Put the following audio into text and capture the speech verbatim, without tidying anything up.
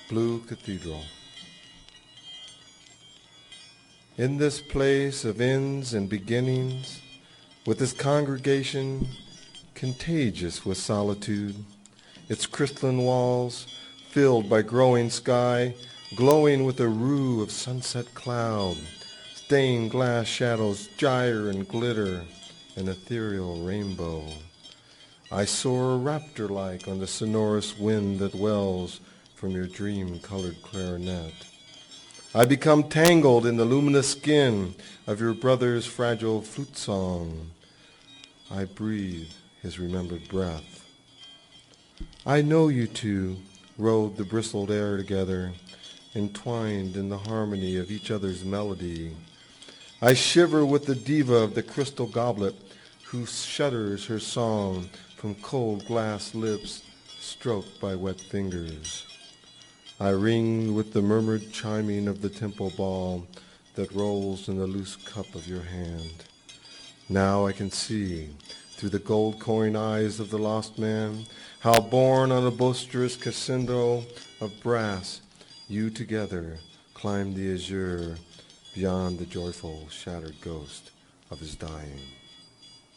Blue Cathedral. In this place of ends and beginnings, with this congregation contagious with solitude, its crystalline walls filled by growing sky, glowing with a roux of sunset cloud, stained glass shadows gyre and glitter, an ethereal rainbow. I soar raptor-like on the sonorous wind that wells from your dream-colored clarinet. I become tangled in the luminous skin of your brother's fragile flute song. I breathe his remembered breath. I know you two rode the bristled air together, entwined in the harmony of each other's melody. I shiver with the diva of the crystal goblet who shudders her song from cold glass lips stroked by wet fingers. I ring with the murmured chiming of the temple ball that rolls in the loose cup of your hand. Now I can see, through the gold coin eyes of the lost man, how borne on a boisterous crescendo of brass, you together climb the azure beyond the joyful, shattered ghost of his dying.